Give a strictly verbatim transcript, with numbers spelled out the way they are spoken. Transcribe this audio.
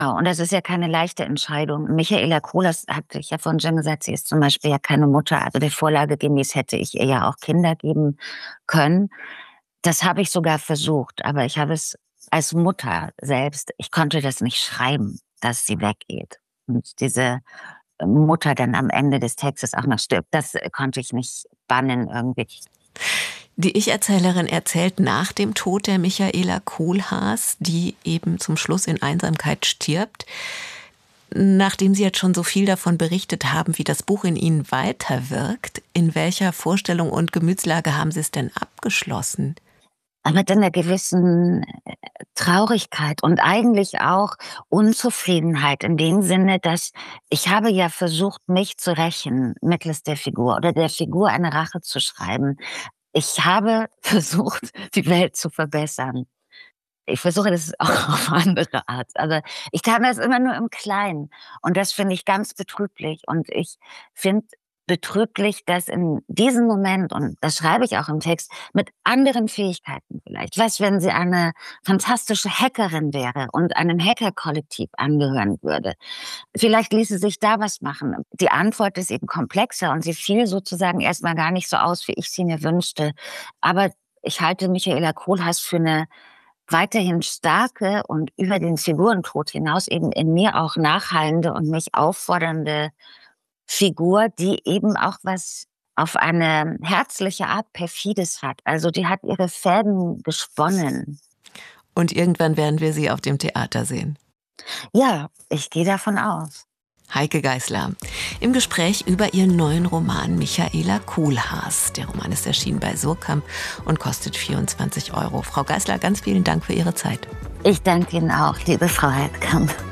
Und das ist ja keine leichte Entscheidung. Michaela Kohlhaas, hatte ich ja vorhin schon gesagt, sie ist zum Beispiel ja keine Mutter. Also der Vorlage gemäß hätte ich ihr ja auch Kinder geben können. Das habe ich sogar versucht, aber ich habe es als Mutter selbst, ich konnte das nicht schreiben, dass sie weggeht. Und diese Mutter dann am Ende des Textes auch noch stirbt, das konnte ich nicht bannen irgendwie. Die Ich-Erzählerin erzählt nach dem Tod der Michaela Kohlhaas, die eben zum Schluss in Einsamkeit stirbt. Nachdem Sie jetzt schon so viel davon berichtet haben, wie das Buch in Ihnen weiterwirkt, in welcher Vorstellung und Gemütslage haben Sie es denn abgeschlossen? Mit einer gewissen Traurigkeit und eigentlich auch Unzufriedenheit in dem Sinne, dass ich habe ja versucht, mich zu rächen mittels der Figur oder der Figur eine Rache zu schreiben. Ich habe versucht, die Welt zu verbessern. Ich versuche das auch auf andere Art, aber ich kann das immer nur im Kleinen und das finde ich ganz betrüblich und ich finde betrüblich, dass in diesem Moment, und das schreibe ich auch im Text, mit anderen Fähigkeiten vielleicht. Was, wenn sie eine fantastische Hackerin wäre und einem Hacker-Kollektiv angehören würde? Vielleicht ließe sich da was machen. Die Antwort ist eben komplexer und sie fiel sozusagen erstmal gar nicht so aus, wie ich sie mir wünschte. Aber ich halte Michaela Kohlhaas für eine weiterhin starke und über den Figurentod hinaus eben in mir auch nachhallende und mich auffordernde Figur, die eben auch was auf eine herzliche Art Perfides hat. Also die hat ihre Fäden gesponnen. Und irgendwann werden wir sie auf dem Theater sehen. Ja, ich gehe davon aus. Heike Geisler im Gespräch über ihren neuen Roman Michaela Kohlhaas. Der Roman ist erschienen bei Surkamp und kostet vierundzwanzig Euro. Frau Geisler, ganz vielen Dank für Ihre Zeit. Ich danke Ihnen auch, liebe Frau Heidkamp.